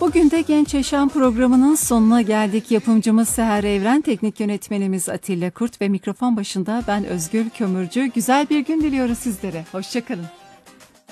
Bugün de Genç Yaşam programının sonuna geldik. Yapımcımız Seher Evren, teknik yönetmenimiz Atilla Kurt ve mikrofon başında ben Özgül Kömürcü. Güzel bir gün diliyoruz sizlere. Hoşça kalın.